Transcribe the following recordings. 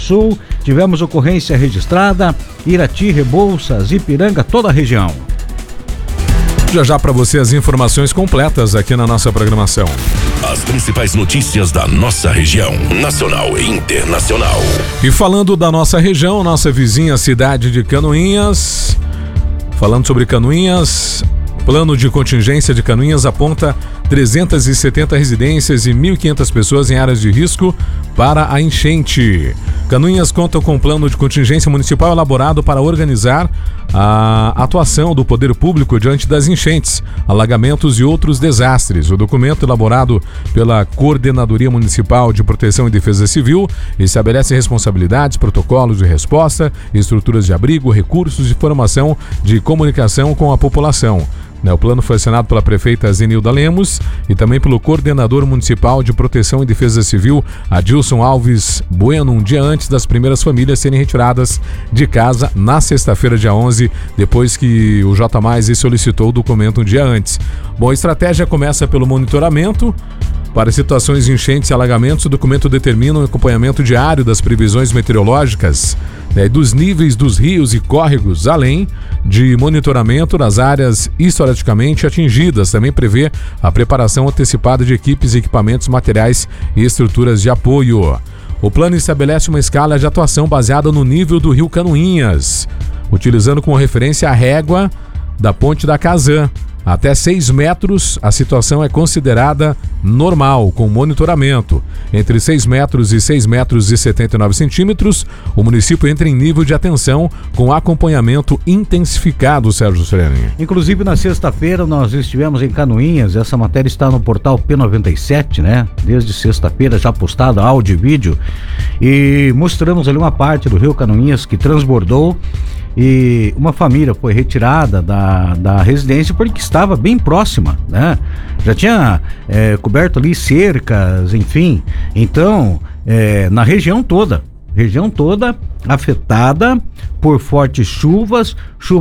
Sul, tivemos ocorrência registrada, Irati, Rebouças, Ipiranga, toda a região. Já para você as informações completas aqui na nossa programação. As principais notícias da nossa região, nacional e internacional. E falando da nossa região, nossa vizinha cidade de Canoinhas, falando sobre Canoinhas, plano de contingência de Canoinhas aponta 370 residências e 1.500 pessoas em áreas de risco para a enchente. Canoinhas conta com um plano de contingência municipal elaborado para organizar a atuação do poder público diante das enchentes, alagamentos e outros desastres. O documento, elaborado pela Coordenadoria Municipal de Proteção e Defesa Civil, estabelece responsabilidades, protocolos de resposta, estruturas de abrigo, recursos e formação de comunicação com a população. O plano foi assinado pela prefeita Zenilda Lemos e também pelo coordenador municipal de Proteção e Defesa Civil, Adilson Alves Bueno, um dia antes das primeiras famílias serem retiradas de casa na sexta-feira, dia 11, depois que o J+ solicitou o documento um dia antes. Bom, a estratégia começa pelo monitoramento. Para situações de enchentes e alagamentos, o documento determina um acompanhamento diário das previsões meteorológicas, dos níveis dos rios e córregos, além de monitoramento das áreas historicamente atingidas. Também prevê a preparação antecipada de equipes, equipamentos, materiais e estruturas de apoio. O plano estabelece uma escala de atuação baseada no nível do rio Canoinhas, utilizando como referência a régua da Ponte da Cazã. Até 6 metros, a situação é considerada normal, com monitoramento. Entre 6 metros e 6 metros e 79 centímetros, o município entra em nível de atenção com acompanhamento intensificado, Sérgio Sereni. Inclusive, na sexta-feira, nós estivemos em Canoinhas. Essa matéria está no portal P97, né? Desde sexta-feira, já postada áudio e vídeo. E mostramos ali uma parte do rio Canoinhas que transbordou. E uma família foi retirada da residência porque estava bem próxima, né? Já tinha coberto ali cercas, enfim. Então, na região toda afetada por fortes chuvas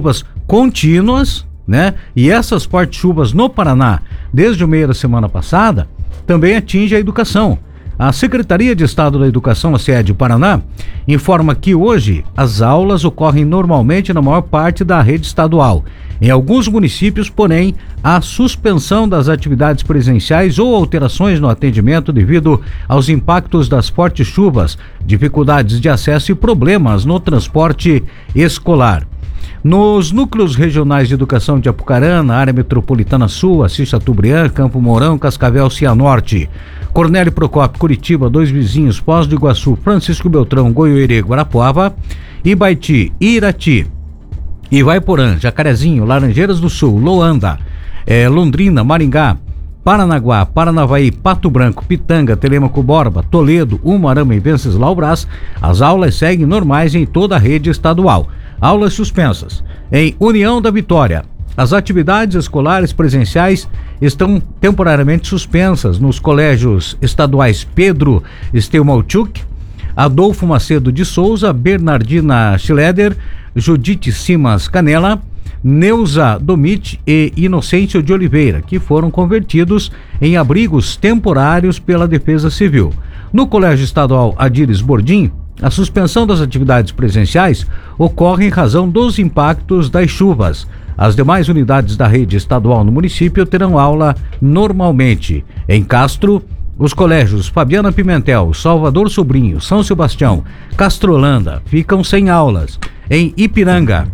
contínuas, né? E essas fortes chuvas no Paraná, desde o meio da semana passada, também atinge a educação. A Secretaria de Estado da Educação, a SEAD Paraná, informa que hoje as aulas ocorrem normalmente na maior parte da rede estadual. Em alguns municípios, porém, há suspensão das atividades presenciais ou alterações no atendimento devido aos impactos das fortes chuvas, dificuldades de acesso e problemas no transporte escolar. Nos núcleos regionais de educação de Apucarana, área metropolitana sul, Assis Chateaubriand, Campo Mourão, Cascavel, Cianorte, Cornélio Procópio, Curitiba, Dois Vizinhos, Foz do Iguaçu, Francisco Beltrão, Goiôerê, Guarapuava, Ibaiti, Irati, Ivaiporã, Jacarezinho, Laranjeiras do Sul, Loanda, Londrina, Maringá, Paranaguá, Paranavaí, Pato Branco, Pitanga, Telêmaco Borba, Toledo, Umuarama e Venceslau Brás, as aulas seguem normais em toda a rede estadual. Aulas suspensas. Em União da Vitória, as atividades escolares presenciais estão temporariamente suspensas nos colégios estaduais Pedro Stelmalchuk, Adolfo Macedo de Souza, Bernardina Schleder, Judite Simas Canela, Neuza Domit e Inocêncio de Oliveira, que foram convertidos em abrigos temporários pela Defesa Civil. No Colégio Estadual Adires Bordim, a suspensão das atividades presenciais ocorre em razão dos impactos das chuvas. As demais unidades da rede estadual no município terão aula normalmente. Em Castro, os colégios Fabiana Pimentel, Salvador Sobrinho, São Sebastião, Castrolanda ficam sem aulas. Em Ipiranga,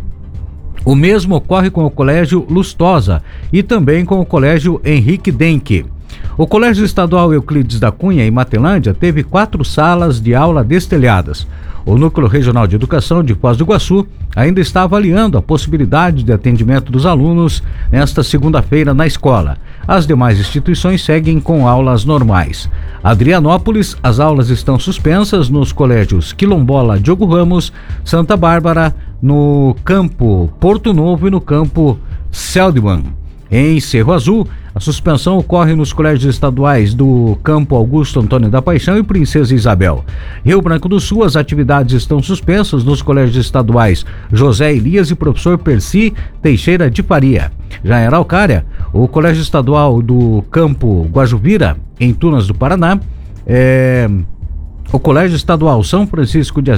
o mesmo ocorre com o Colégio Lustosa e também com o Colégio Henrique Denck. O Colégio Estadual Euclides da Cunha, em Matelândia, teve 4 salas de aula destelhadas. O Núcleo Regional de Educação de Foz do Iguaçu ainda está avaliando a possibilidade de atendimento dos alunos nesta segunda-feira na escola. As demais instituições seguem com aulas normais. Adrianópolis, as aulas estão suspensas nos colégios Quilombola Diogo Ramos, Santa Bárbara, no campo Porto Novo e no campo Seldman. Em Cerro Azul, a suspensão ocorre nos colégios estaduais do Campo Augusto Antônio da Paixão e Princesa Isabel. Rio Branco do Sul, as atividades estão suspensas nos colégios estaduais José Elias e Professor Percy Teixeira de Faria. Já em Araucária, o Colégio Estadual do Campo Guajuvira, em Tunas do Paraná, o Colégio Estadual São Francisco de